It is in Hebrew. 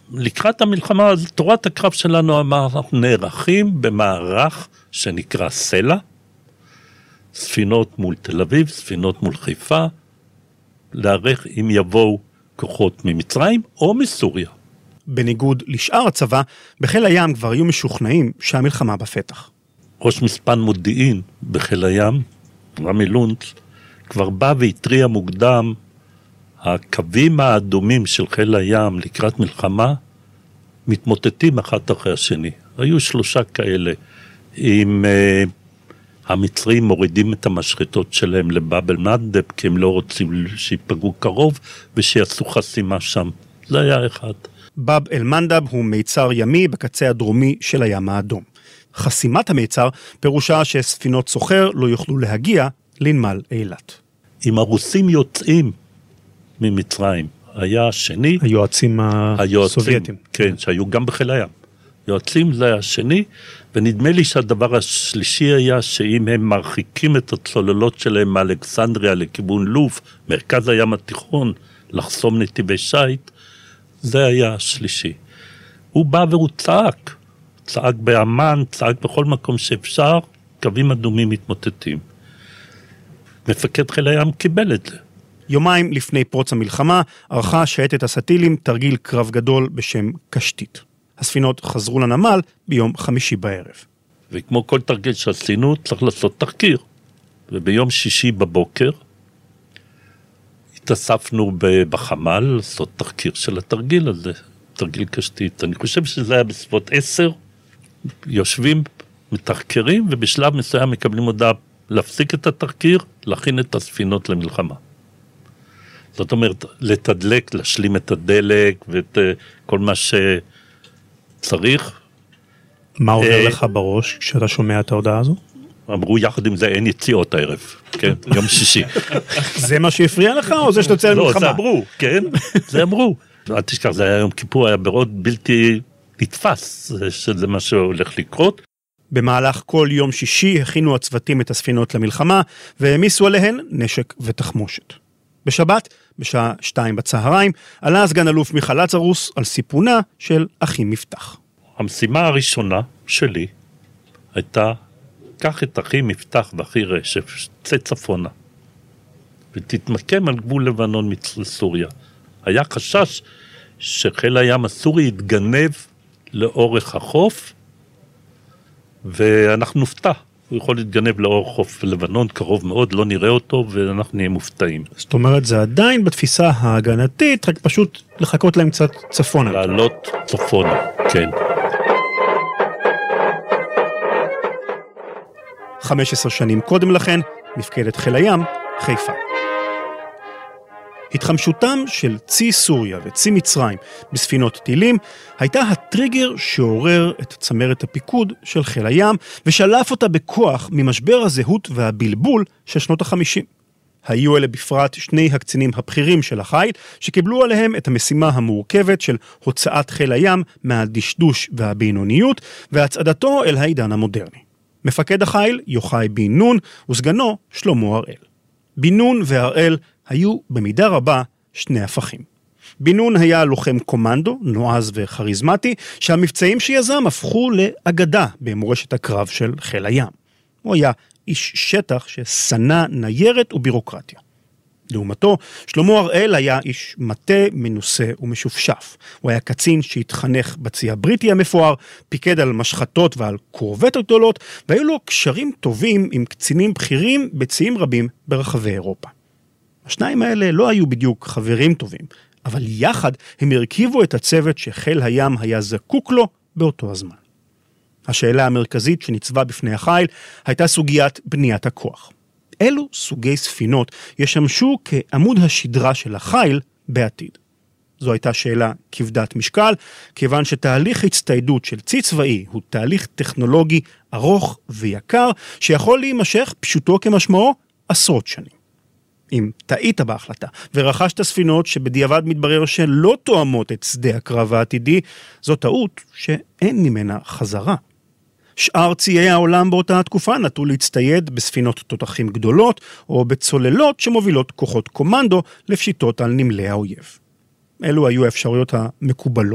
לקראת המלחמה, תורת הקרב שלנו אמרה, אנחנו נערכים במערך שנקרא סלע, ספינות מול תל אביב, ספינות מול חיפה, להערך אם יבואו כוחות ממצרים או מסוריה. בניגוד לשאר הצבא, בחיל הים כבר היו משוכנעים שהמלחמה בפתח. ראש מספן מודיעין בחיל הים, רמי לונץ, כבר בא והטריע מוקדם, הקווים האדומים של חיל הים לקראת מלחמה, מתמוטטים אחת אחרי השני. היו 3 כאלה, עם המצרים מורידים את המשחטות שלהם לבאב אל-מנדב, כי הם לא רוצים שיפגעו קרוב, ושיעשו חסימה שם. זה היה אחד. באב אל-מנדב הוא מיצר ימי בקצה הדרומי של הים האדום. חסימת המיצר פירושה שספינות סוחר לא יוכלו להגיע לנמל אילת. אם הרוסים יוצאים ממצרים, היה השני. היועצים הסובייטים. כן, שהיו גם בחיל הים. יועצים זה היה השני, ונדמה לי שהדבר השלישי היה שאם הם מרחיקים את הצוללות שלהם מאלכסנדריה לכיוון לוב, מרכז הים התיכון, לחסום נתיבי שייט, זה היה השלישי. הוא בא והוא צעק באמן, צעק בכל מקום שאפשר, קווים אדומים מתמוטטים. מפקד חיל הים קיבל את זה. יומיים לפני פרוץ המלחמה, ערכה שייטת הסטילים תרגיל קרב גדול בשם קשתית. הספינות חזרו לנמל ביום חמישי בערב. וכמו כל תרגיל שעשינו, צריך לעשות תחקיר. וביום שישי בבוקר, התאספנו בחמ"ל לעשות תחקיר של התרגיל הזה, תרגיל קשתית. אני חושב שזה היה בסביבות 10, יושבים, מתחקרים, ובשלב מסוים מקבלים הודעה להפסיק את התחקיר, להכין את הספינות למלחמה. זאת אומרת, לתדלק, להשלים את הדלק, ואת כל מה שצריך. מה עובר לך בראש כשאתה שומע את ההודעה הזו? אמרו יחד עם זה אין יציאות הערב, כן? יום שישי. זה מה שהפריע לך או זה שאתה יוצא למלחמה? לא, זה אמרו, כן? זה אמרו. אל תשכח, זה היה יום כיפור, היה מאוד בלתי נתפס, שזה מה שהולך לקרות. במהלך כל יום שישי הכינו הצוותים את הספינות למלחמה, והמיסו עליהן נשק ותחמושת. בשבת, בשעה 2 בצהריים, עלה סגן אלוף מיכל לצרוס על סיפונה של אחים מפתח. המשימה הראשונה שלי הייתה, קח את אחי מפתח ואחי רשף, צא צפונה, ותתמקם על גבול לבנון מסוריה. היה חשש שחיל הים הסורי יתגנב לאורך החוף, ואנחנו נופתע. הוא יכול להתגנב לאורך חוף לבנון, קרוב מאוד, לא נראה אותו, ואנחנו נהיה מופתעים. זאת אומרת, זה עדיין בתפיסה ההגנתית, רק פשוט לחכות להם קצת צפונה. לעלות צפונה, כן. 15 שנים קודם לכן, מפקדת חיל הים, חיפה. התחמשותם של צי סוריה וצי מצרים בספינות טילים הייתה הטריגר שעורר את צמרת הפיקוד של חיל הים ושלף אותה בכוח ממשבר הזהות והבלבול של שנות ה-50. היו אלה בפרט שני הקצינים הבכירים של החיל שקיבלו עליהם את המשימה המורכבת של הוצאת חיל הים מהדשדוש והבינוניות והצעדתו אל העידן המודרני. מפקד החיל יוחאי בן נון וסגנו שלמה הראל. בן נון והראל היו במידה רבה שני הפכים. בן נון היה לוחם קומנדו, נועז וחריזמטי, שהמבצעים שיזם הפכו לאגדה במורשת הקרב של חיל הים. הוא היה איש שטח ששנא ניירת ובירוקרטיה. לעומתו, שלמה הראל היה איש מטה, מנוסה ומשופשף. הוא היה קצין שהתחנך בצי הבריטי המפואר, פיקד על משחטות ועל קורבטות גדולות, והיו לו קשרים טובים עם קצינים בכירים בציים רבים ברחבי אירופה. השניים האלה לא היו בדיוק חברים טובים, אבל יחד הם הרכיבו את הצוות שחיל הים היה זקוק לו באותו הזמן. השאלה המרכזית שניצבה בפני החיל הייתה סוגיית בניית הכוח. אילו סוגי ספינות ישמשו כעמוד השדרה של החיל בעתיד? זו הייתה שאלה כבדת משקל, כיוון שתהליך הצטיידות של צי צבאי הוא תהליך טכנולוגי ארוך ויקר, שיכול להימשך פשוטו כמשמעו עשרות שנים. אם טעית בהחלטה ורכשת ספינות שבדיעבד מתברר שלא תואמות את שדה הקרב העתידי, זו טעות שאין ממנה חזרה. שאר ציי העולם באותה התקופה נטו להצטייד בספינות תותחים גדולות או בצוללות שמובילות כוחות קומנדו לפשיטות על נמלי האויב. אלו היו האפשרויות המקובלות.